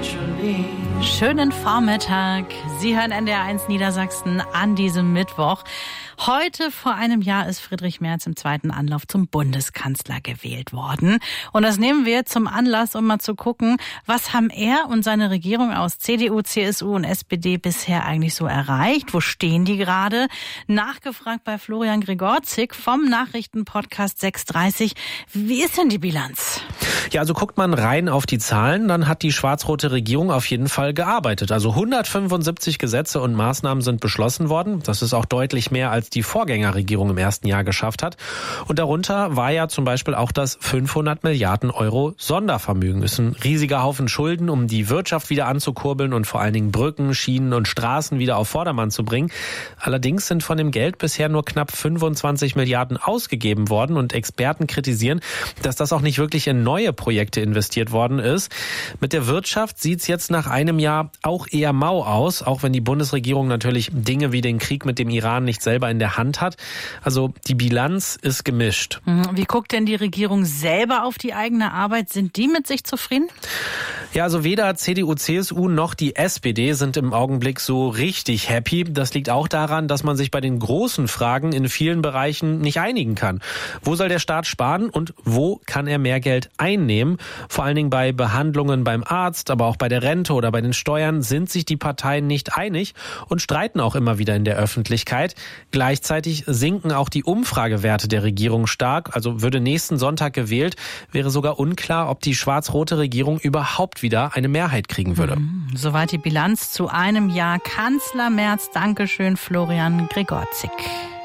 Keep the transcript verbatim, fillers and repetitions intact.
Schönen Vormittag. Sie hören N D R eins Niedersachsen an diesem Mittwoch. Heute vor einem Jahr ist Friedrich Merz im zweiten Anlauf zum Bundeskanzler gewählt worden. Und das nehmen wir zum Anlass, um mal zu gucken, was haben er und seine Regierung aus C D U, C S U und S P D bisher eigentlich so erreicht? Wo stehen die gerade? Nachgefragt bei Florian Gregorzig vom Nachrichtenpodcast sechs dreißig. Wie ist denn die Bilanz? Ja, also guckt man rein auf die Zahlen, dann hat die schwarz-rote Regierung auf jeden Fall gearbeitet. Also hundertfünfundsiebzig Gesetze und Maßnahmen sind beschlossen worden. Das ist auch deutlich mehr, als die Vorgängerregierung im ersten Jahr geschafft hat. Und darunter war ja zum Beispiel auch das fünfhundert Milliarden Euro Sondervermögen. Das ist ein riesiger Haufen Schulden, um die Wirtschaft wieder anzukurbeln und vor allen Dingen Brücken, Schienen und Straßen wieder auf Vordermann zu bringen. Allerdings sind von dem Geld bisher nur knapp fünfundzwanzig Milliarden ausgegeben worden und Experten kritisieren, dass das auch nicht wirklich in neue Projekte investiert worden ist. Mit der Wirtschaft sieht es jetzt nach einem Jahr auch eher mau aus, auch wenn die Bundesregierung natürlich Dinge wie den Krieg mit dem Iran nicht selber in der Hand hat. Also die Bilanz ist gemischt. Wie guckt denn die Regierung selber auf die eigene Arbeit? Sind die mit sich zufrieden? Ja, also weder C D U, C S U noch die S P D sind im Augenblick so richtig happy. Das liegt auch daran, dass man sich bei den großen Fragen in vielen Bereichen nicht einigen kann. Wo soll der Staat sparen und wo kann er mehr Geld einnehmen? Vor allen Dingen bei Behandlungen beim Arzt, aber auch bei der Rente oder bei den Steuern sind sich die Parteien nicht einig und streiten auch immer wieder in der Öffentlichkeit. Gleichzeitig sinken auch die Umfragewerte der Regierung stark. Also würde nächsten Sonntag gewählt, wäre sogar unklar, ob die schwarz-rote Regierung überhaupt wieder eine Mehrheit kriegen würde. Soweit die Bilanz zu einem Jahr Kanzler Merz. Dankeschön, Florian Gregorzig.